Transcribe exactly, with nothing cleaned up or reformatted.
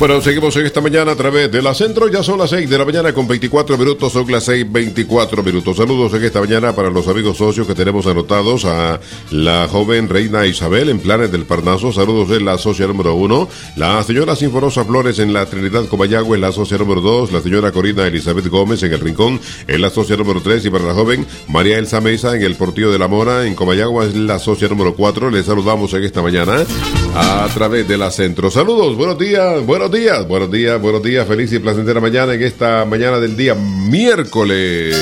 Bueno, seguimos en esta mañana a través de la Centro. Ya son las seis de la mañana con veinticuatro minutos. Son las seis veinticuatro minutos. Saludos en esta mañana para los amigos socios que tenemos anotados. A la joven reina Isabel en Planes del Parnaso. Saludos en la socia número uno. La señora Sinforosa Flores en la Trinidad Comayagua en la socia número dos. La señora Corina Elizabeth Gómez en el Rincón en la socia número tres. Y para la joven María Elsa Mesa en el Portillo de la Mora en Comayagua es la socia número cuatro. Les saludamos en esta mañana a través de la Centro. Saludos, buenos días, buenos días, buenos días, buenos días. Feliz y placentera mañana en esta mañana del día miércoles.